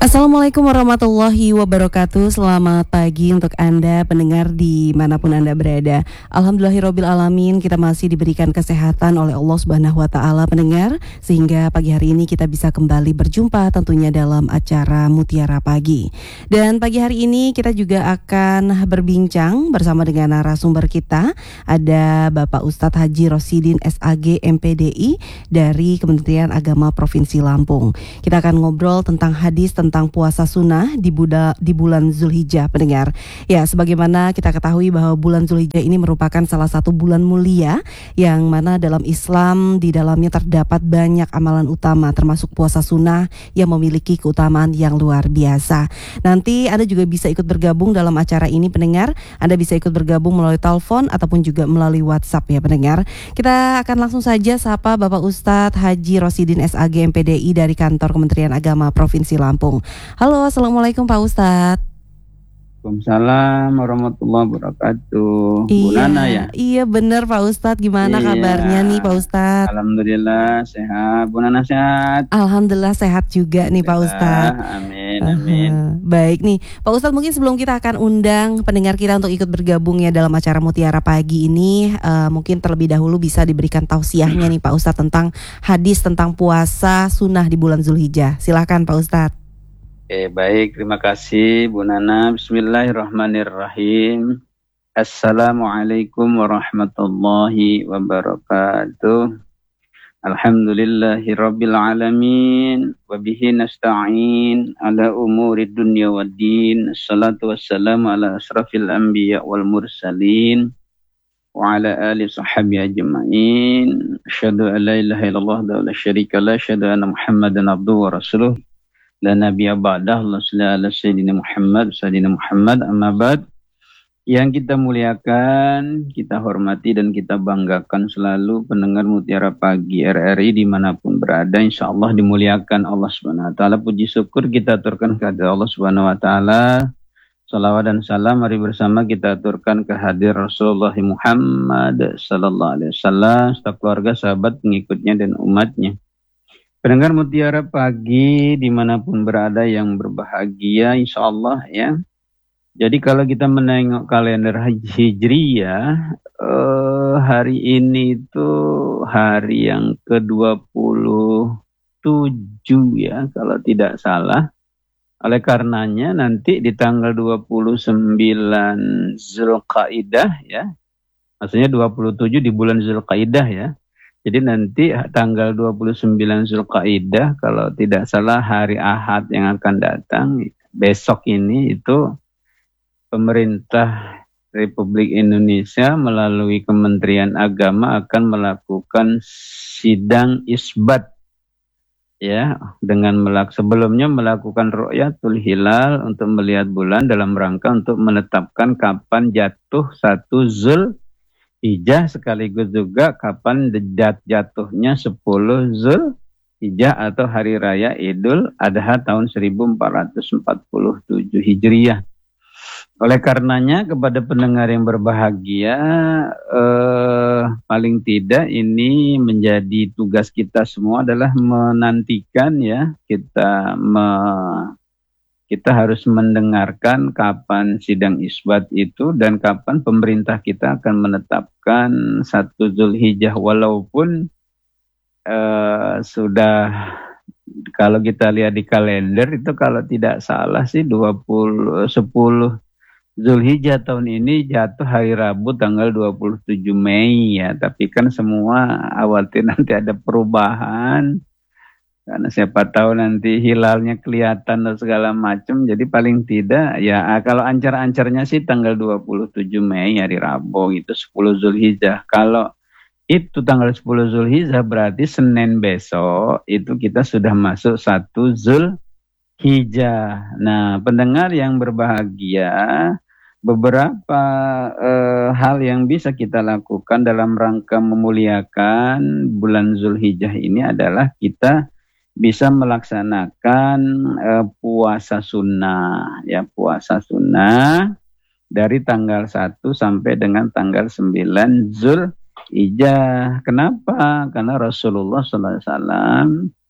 Assalamualaikum warahmatullahi wabarakatuh. Selamat pagi untuk Anda pendengar dimanapun Anda berada. Alhamdulillahirrabbilalamin, kita masih diberikan kesehatan oleh Allah Subhanahu wa Ta'ala pendengar, sehingga pagi hari ini kita bisa kembali berjumpa tentunya dalam acara Mutiara Pagi. Dan pagi hari ini kita juga akan berbincang bersama dengan narasumber kita. Ada Bapak Ustadz Haji Rosidin SAG MPDI dari Kementerian Agama Provinsi Lampung. Kita akan ngobrol tentang hadis tentang puasa sunnah di bulan Zulhijjah pendengar. Ya, sebagaimana kita ketahui bahwa bulan Zulhijjah ini merupakan salah satu bulan mulia yang mana dalam Islam di dalamnya terdapat banyak amalan utama termasuk puasa sunnah yang memiliki keutamaan yang luar biasa. Nanti Anda juga bisa ikut bergabung dalam acara ini pendengar. Anda bisa ikut bergabung melalui telepon ataupun juga melalui WhatsApp ya pendengar. Kita akan langsung saja sapa Bapak Ustadz Haji Rosidin SAG MPDI dari Kantor Kementerian Agama Provinsi Lampung. Halo, assalamualaikum Pak Ustadz. Waalaikumsalam warahmatullahi wabarakatuh. Iya, Bu Nana ya? Iya benar Pak Ustadz. Gimana kabarnya nih Pak Ustadz? Alhamdulillah sehat. Bu Nana sehat? Alhamdulillah sehat juga nih Pak Ustadz. Amin, amin. Baik nih Pak Ustadz, mungkin sebelum kita akan undang pendengar kita untuk ikut bergabung ya dalam acara Mutiara Pagi ini, mungkin terlebih dahulu bisa diberikan tausiahnya nih Pak Ustadz tentang hadis tentang puasa sunnah di bulan Zulhijjah. Silakan Pak Ustadz. Oke, baik, terima kasih Bu Nana. Bismillahirrahmanirrahim. Assalamualaikum warahmatullahi wabarakatuh. Alhamdulillahi rabbil alamin, wabihi nasta'in ala umuri dunya waddin. Assalatu wassalamu ala asrafil anbiya wal mursalin wa ala ali sahabi ajma'in. Asyhadu an la ilaha illallah wa la syarika la, asyhadu anna Muhammadan abduhu wa rasuluh. La nabiyya ba'dah, Allah sallallahu alaihi Sayyidina Muhammad, amma ba'd. Yang kita muliakan, kita hormati dan kita banggakan selalu pendengar Mutiara Pagi RRI dimanapun berada, insyaallah dimuliakan Allah Subhanahu wa Ta'ala. Puji syukur kita aturkan kepada Allah Subhanahu wa Ta'ala. Salawat dan salam mari bersama kita aturkan kehadir Rasulullah Muhammad sallallahu alaihi wasallam, serta keluarga, sahabat, pengikutnya dan umatnya. Pendengar Mutiara Pagi dimanapun berada yang berbahagia insyaallah ya. Jadi kalau kita menengok kalender Hijriyah, hari ini itu hari yang ke-27 ya kalau tidak salah. Oleh karenanya nanti di tanggal 29 Zulqaidah ya. Maksudnya 27 di bulan Zulqaidah ya. Jadi nanti tanggal 29 Zulqaidah kalau tidak salah hari Ahad yang akan datang, besok ini itu pemerintah Republik Indonesia melalui Kementerian Agama akan melakukan sidang isbat ya, dengan sebelumnya melakukan ru'yatul hilal untuk melihat bulan dalam rangka untuk menetapkan kapan jatuh 1 Zulhijjah, sekaligus juga kapan jatuhnya 10 Zulhijjah atau hari raya Idul Adha tahun 1447 Hijriah. Oleh karenanya kepada pendengar yang berbahagia, paling tidak ini menjadi tugas kita semua adalah menantikan ya, kita harus mendengarkan kapan sidang isbat itu dan kapan pemerintah kita akan menetapkan 1 Zulhijjah, walaupun sudah, kalau kita lihat di kalender itu kalau tidak salah sih 10 Zulhijjah tahun ini jatuh hari Rabu tanggal 27 Mei ya. Tapi kan semua khawatir nanti ada perubahan, karena siapa tahu nanti hilalnya kelihatan dan segala macam. Jadi paling tidak ya kalau ancar-ancarnya sih tanggal 27 Mei hari Rabu itu 10 Zulhijjah. Kalau itu tanggal 10 Zulhijjah berarti Senin besok itu kita sudah masuk 1 Zulhijjah. Nah, pendengar yang berbahagia, beberapa hal yang bisa kita lakukan dalam rangka memuliakan bulan Zulhijjah ini adalah kita bisa melaksanakan puasa sunnah ya, puasa sunnah dari tanggal 1 sampai dengan tanggal 9 Zulhijjah. Kenapa? Karena Rasulullah SAW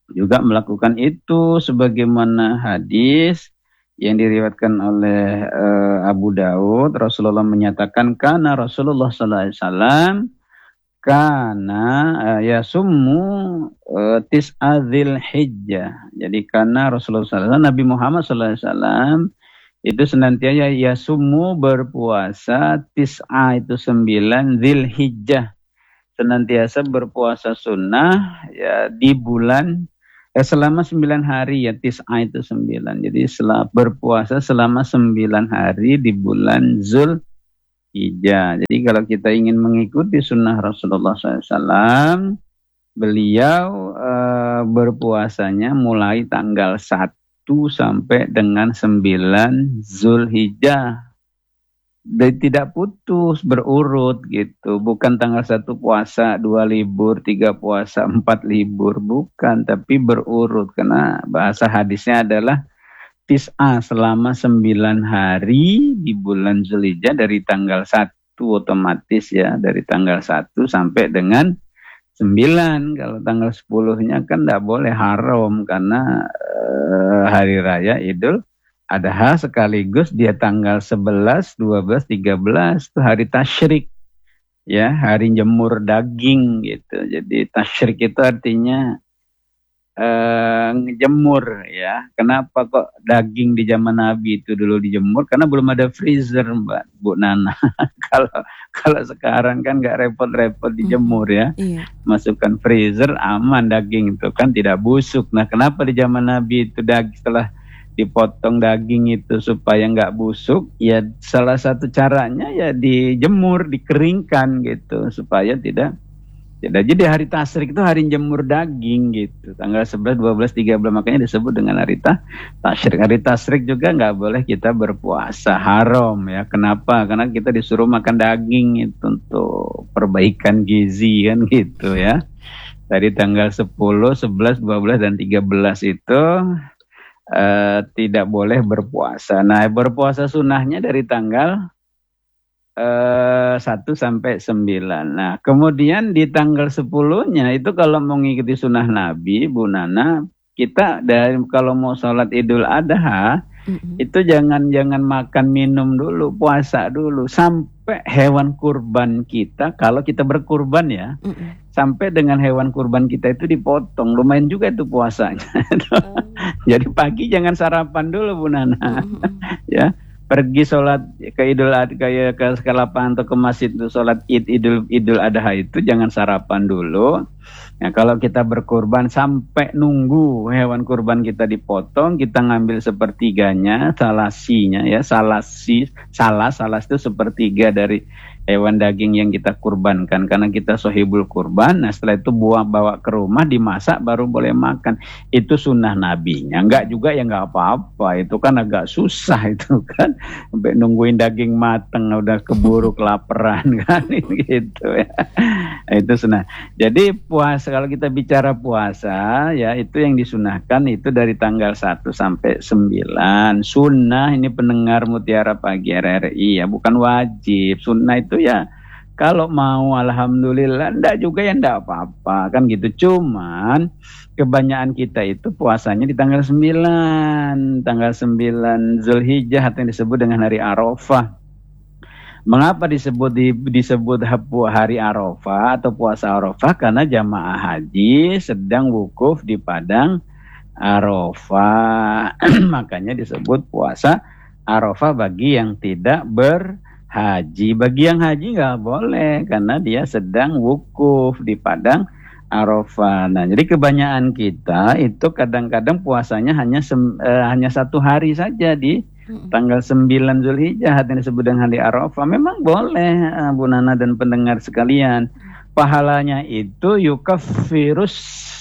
juga melakukan itu sebagaimana hadis yang diriwayatkan oleh Abu Daud. Rasulullah menyatakan karena Rasulullah sallallahu alaihi wasallam karena yasummu tis'adzil hijjah. Jadi karena Rasulullah SAW, Nabi Muhammad SAW itu senantiasa yasummu berpuasa tis'a itu 9 Dzulhijjah. Senantiasa berpuasa sunnah ya di bulan selama 9 hari ya, tis'a itu 9. Jadi berpuasa selama 9 hari di bulan Dzulhijjah. Jadi kalau kita ingin mengikuti sunnah Rasulullah SAW, beliau berpuasanya mulai tanggal 1 sampai dengan 9 Dzulhijjah. Dan tidak putus, berurut gitu. Bukan tanggal 1 puasa, 2 libur, 3 puasa, 4 libur. Bukan, tapi berurut. Karena bahasa hadisnya adalah tis'a selama 9 hari di bulan Dzulhijjah dari tanggal 1 otomatis ya. Dari tanggal 1 sampai dengan 9. Kalau tanggal 10-nya kan tidak boleh, haram. Karena hari raya Idul Adha sekaligus dia tanggal 11, 12, 13 itu hari tasyrik. Ya, hari jemur daging gitu. Jadi tasyrik itu artinya ngejemur ya. Kenapa kok daging di zaman Nabi itu dulu dijemur? Karena belum ada freezer, Mbak Bu Nana. Kalau sekarang kan nggak repot-repot dijemur ya. Masukkan freezer, aman daging itu kan tidak busuk. Nah, kenapa di zaman Nabi itu daging setelah dipotong daging itu supaya nggak busuk? Ya salah satu caranya ya dijemur, dikeringkan gitu supaya tidak. Jadi hari tasyrik itu hari jemur daging gitu. Tanggal 11, 12, 13 makanya disebut dengan hari tasyrik. Hari tasyrik juga nggak boleh kita berpuasa, haram ya. Kenapa? Karena kita disuruh makan daging itu untuk perbaikan gizi kan gitu ya. Dari tanggal 10, 11, 12 dan 13 itu tidak boleh berpuasa. Nah, berpuasa sunnahnya dari tanggal 1 sampai 9. Nah, kemudian di tanggal 10-nya itu kalau mau mengikuti sunnah Nabi, Bu Nana, kita kalau mau sholat Idul Adha, itu jangan makan minum dulu, puasa dulu sampai hewan kurban kita, kalau kita berkurban ya, sampai dengan hewan kurban kita itu dipotong, lumayan juga itu puasanya. Jadi pagi jangan sarapan dulu, Bu Nana. Ya. Pergi sholat ke Idul Adha, kayak ke lapangan atau ke masjid untuk sholat Idul Adha itu jangan sarapan dulu. Nah, kalau kita berkurban sampai nunggu hewan kurban kita dipotong, kita ngambil sepertiganya, salasinya ya, salas itu sepertiga dari hewan daging yang kita kurbankan karena kita sohibul kurban. Nah, setelah itu bawa ke rumah, dimasak baru boleh makan. Itu sunnah nabinya. Enggak juga ya enggak apa-apa. Itu kan agak susah itu kan. Sampai nungguin daging mateng udah keburu kelaparan kan gitu ya. Itu sunnah. Jadi puasa, kalau kita bicara puasa ya, itu yang disunahkan itu dari tanggal 1 sampai 9. Sunnah ini pendengar Mutiara Pagi RRI ya, bukan wajib. Sunnah itu ya kalau mau alhamdulillah, enggak juga ya enggak apa-apa kan gitu. Cuman kebanyakan kita itu puasanya di tanggal 9 Dzulhijjah atau yang disebut dengan hari Arafah. Mengapa disebut hari Arafah atau puasa Arafah? Karena jamaah haji sedang wukuf di padang Arafah. Makanya disebut puasa Arafah bagi yang tidak berhaji. Bagi yang haji nggak boleh karena dia sedang wukuf di padang Arafah. Nah, jadi kebanyakan kita itu kadang-kadang puasanya hanya 1 hari saja di tanggal 9 Dzulhijjah yang disebut dengan hari Arafah. Memang boleh, Bu Nana dan pendengar sekalian. Pahalanya itu yukaffirus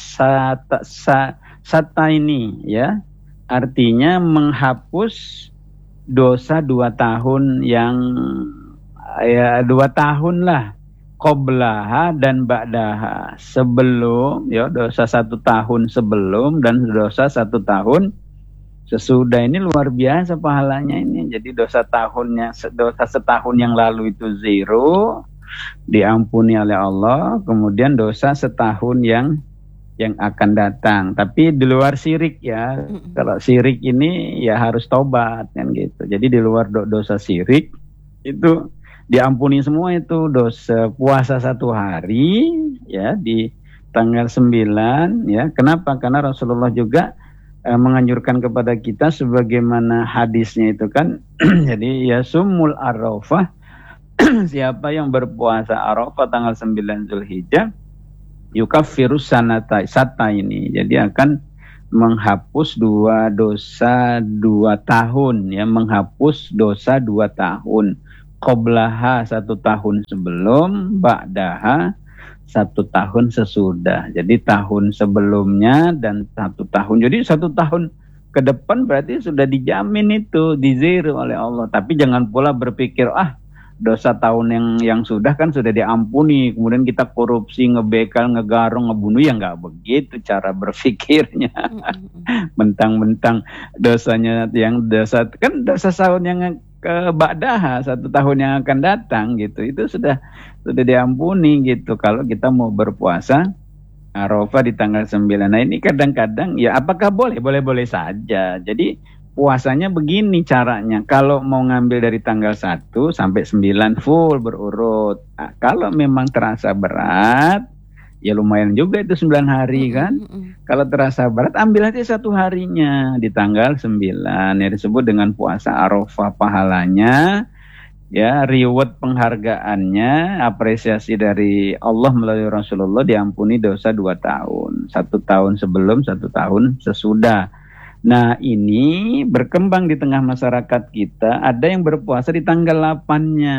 sataini ya. Artinya menghapus dosa 2 tahun yang ya 2 tahun lah, qoblaha dan ba'daha, sebelum ya, dosa 1 tahun sebelum dan dosa 1 tahun sesudah. Ini luar biasa pahalanya ini. Jadi dosa setahun yang lalu itu 0, diampuni oleh Allah. Kemudian dosa setahun yang yang akan datang. Tapi di luar syirik ya. Kalau syirik ini ya harus tobat kan gitu. Jadi di luar dosa syirik itu diampuni semua, itu dosa puasa 1 hari ya di tanggal 9 ya. Kenapa? Karena Rasulullah juga menganjurkan kepada kita sebagaimana hadisnya itu kan. Jadi ya sumul arafah, siapa yang berpuasa Arafah tanggal 9 Zulhijjah yukafirus sata ini, jadi akan menghapus 2 dosa 2 tahun ya, menghapus dosa 2 tahun, qoblaha 1 tahun sebelum, ba'daha 1 tahun sesudah. Jadi tahun sebelumnya dan 1 tahun, jadi 1 tahun ke depan berarti sudah dijamin itu, dizero oleh Allah. Tapi jangan pula berpikir dosa tahun yang sudah kan sudah diampuni, kemudian kita korupsi, ngebegal, ngegarong, ngebunuh, ya nggak begitu cara berpikirnya. Mentang-mentang dosanya yang dosa kan dosa tahun yang ke ba'daha 1 tahun yang akan datang gitu, itu sudah diampuni gitu kalau kita mau berpuasa Arafah di tanggal 9. Nah ini kadang-kadang ya apakah boleh? Boleh-boleh saja. Jadi puasanya begini caranya, kalau mau ngambil dari tanggal 1 sampai 9 full berurut. Nah, kalau memang terasa berat, ya lumayan juga itu 9 hari kan. Kalau terasa berat, ambil aja 1 harinya di tanggal 9. Ya disebut dengan puasa Arafah, pahalanya, ya reward penghargaannya, apresiasi dari Allah melalui Rasulullah, diampuni dosa 2 tahun. 1 tahun sebelum, 1 tahun sesudah. Nah ini berkembang di tengah masyarakat kita, ada yang berpuasa di tanggal 8-nya,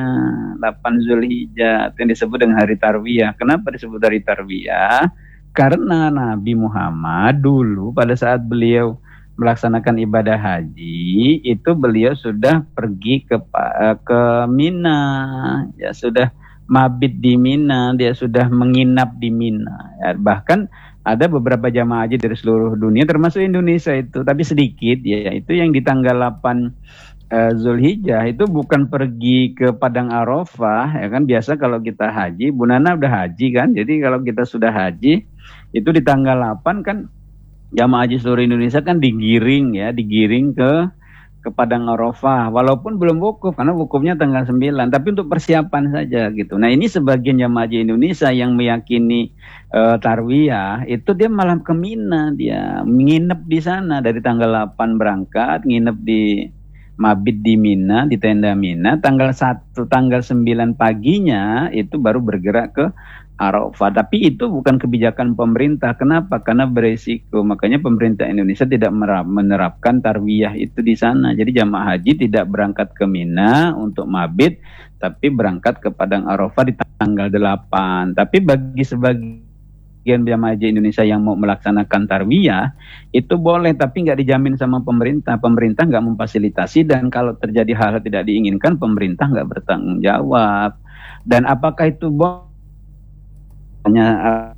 8 Zulhijjah, yang disebut dengan hari Tarwiyah. Kenapa disebut hari Tarwiyah? Karena Nabi Muhammad dulu pada saat beliau melaksanakan ibadah haji, itu beliau sudah pergi ke Mina, ya sudah mabit di Mina, dia sudah menginap di Mina. Ya, bahkan ada beberapa jamaah haji dari seluruh dunia termasuk Indonesia itu, tapi sedikit ya, itu yang di tanggal 8 Zulhijjah itu bukan pergi ke Padang Arafah ya kan. Biasa kalau kita haji, Bu Nana udah haji kan, jadi kalau kita sudah haji itu di tanggal 8 kan jamaah haji seluruh Indonesia kan digiring ke Padang Arafah, walaupun belum wukuf karena wukufnya tanggal 9, tapi untuk persiapan saja gitu. Nah ini sebagian jamaah haji Indonesia yang meyakini Tarwiyah itu dia malah ke Mina, dia nginep di sana dari tanggal 8 berangkat, nginep di mabit di Mina, di tenda Mina, tanggal 9 paginya itu baru bergerak ke Arafah. Tapi itu bukan kebijakan pemerintah. Kenapa? Karena beresiko. Makanya pemerintah Indonesia tidak menerapkan tarwiyah itu di sana. Jadi jamaah haji tidak berangkat ke Mina untuk mabit, tapi berangkat ke Padang Arafah di tanggal 8. Tapi bagi sebagian jamaah haji Indonesia yang mau melaksanakan tarwiyah, itu boleh, tapi nggak dijamin sama pemerintah. Pemerintah nggak memfasilitasi, dan kalau terjadi hal tidak diinginkan, pemerintah nggak bertanggung jawab. Dan apakah itu hanya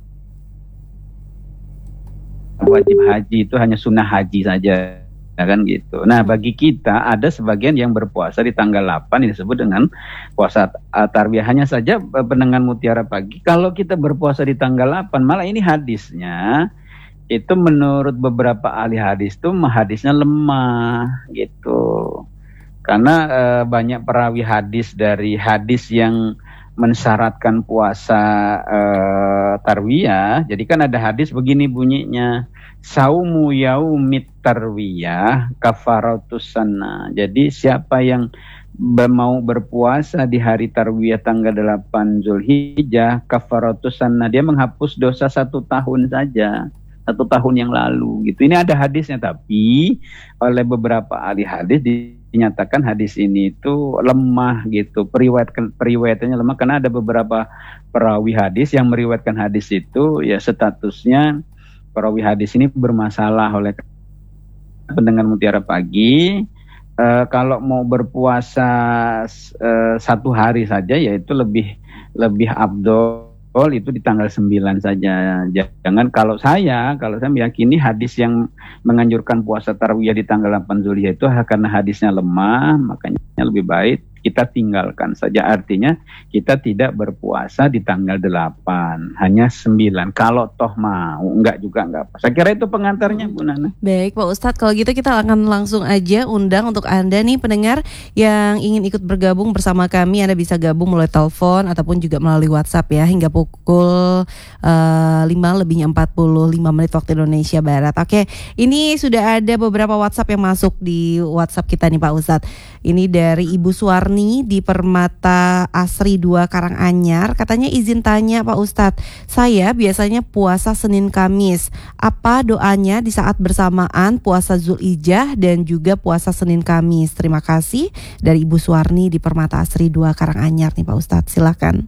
wajib haji, itu hanya sunnah haji saja, ya kan gitu. Nah bagi kita ada sebagian yang berpuasa di tanggal 8 yang disebut dengan puasa Tarwiyah. Hanya saja pendengar Mutiara Pagi, kalau kita berpuasa di tanggal 8, malah ini hadisnya itu menurut beberapa ahli hadis itu hadisnya lemah gitu. Karena banyak perawi hadis dari hadis yang mensyaratkan puasa tarwiyah. Jadi kan ada hadis begini bunyinya, saumu yaumit tarwiyah kafaratus sana. Jadi siapa yang mau berpuasa di hari tarwiyah tanggal 8 Zulhijjah, kafaratus sana, dia menghapus dosa 1 tahun saja, 1 tahun yang lalu gitu. Ini ada hadisnya, tapi oleh beberapa ahli hadis dinyatakan hadis ini itu lemah gitu, periwayatannya lemah, karena ada beberapa perawi hadis yang meriwayatkan hadis itu ya statusnya perawi hadis ini bermasalah. Oleh pendengar Mutiara Pagi, kalau mau berpuasa 1 hari saja yaitu lebih afdol itu di tanggal 9 saja. Jangan, kalau saya meyakini hadis yang menganjurkan puasa tarawih di tanggal 8 Zulhijjah itu karena hadisnya lemah, makanya lebih baik kita tinggalkan saja. Artinya kita tidak berpuasa di tanggal 8, hanya 9. Kalau toh mau, enggak juga enggak apa. Saya kira itu pengantarnya Bu Nana. Baik Pak Ustadz, kalau gitu kita akan langsung aja undang untuk Anda nih pendengar yang ingin ikut bergabung bersama kami. Anda bisa gabung melalui telepon ataupun juga melalui WhatsApp ya, hingga pukul 5:45 waktu Indonesia Barat. Oke, ini sudah ada beberapa WhatsApp yang masuk di WhatsApp kita nih Pak Ustadz. Ini dari Ibu Suwarni di Permata Asri 2 Karanganyar. Katanya izin tanya Pak Ustadz, saya biasanya puasa Senin Kamis. Apa doanya di saat bersamaan puasa Zulhijjah dan juga puasa Senin Kamis? Terima kasih dari Ibu Suwarni di Permata Asri 2 Karanganyar nih Pak Ustadz. Silakan.